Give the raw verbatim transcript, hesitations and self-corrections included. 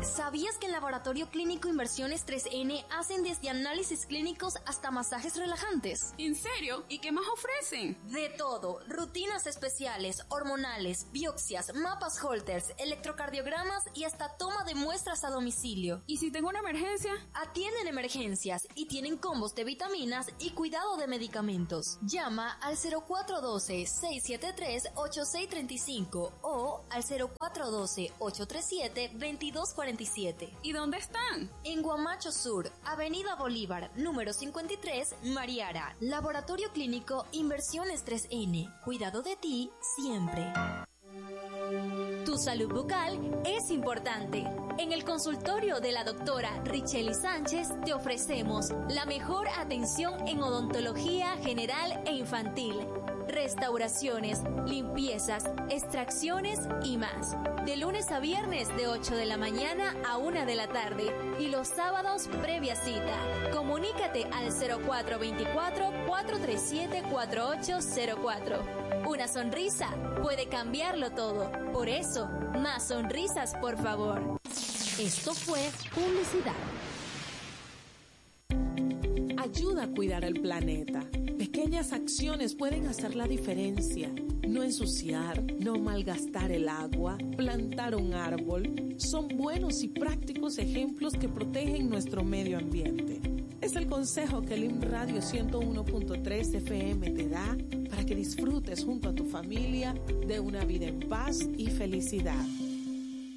¿Sabías que en Laboratorio Clínico Inversiones tres ene hacen desde análisis clínicos hasta masajes relajantes? ¿En serio? ¿Y qué más ofrecen? De todo, rutinas especiales, hormonales, biopsias, mapas Holters, electrocardiogramas y hasta toma de muestras a domicilio. ¿Y si tengo una emergencia? Atienden emergencias y tienen combos de vitaminas y cuidado de medicamentos. Llama al cero cuatro uno dos, seis siete tres, ocho seis tres cinco o al cero cuatro uno dos, ocho tres siete, dos dos cuatro siete. ¿Y dónde están? En Guamacho Sur, Avenida Bolívar, número cincuenta y tres, Mariara. Laboratorio Clínico Inversiones tres ene. Cuidado de ti siempre. Tu salud bucal es importante. En el consultorio de la doctora Richely Sánchez te ofrecemos la mejor atención en odontología general e infantil, restauraciones, limpiezas, extracciones y más. De lunes a viernes de ocho de la mañana a una de la tarde y los sábados previa cita. Comunícate al cero cuatro dos cuatro, cuatro tres siete, cuatro ocho cero cuatro. Una sonrisa puede cambiarlo todo. Por eso, más sonrisas, por favor. Esto fue publicidad. Ayuda a cuidar el planeta. Pequeñas acciones pueden hacer la diferencia. No ensuciar, no malgastar el agua, plantar un árbol, son buenos y prácticos ejemplos que protegen nuestro medio ambiente. Es el consejo que el I M Radio ciento uno punto tres F M te da para que disfrutes junto a tu familia de una vida en paz y felicidad.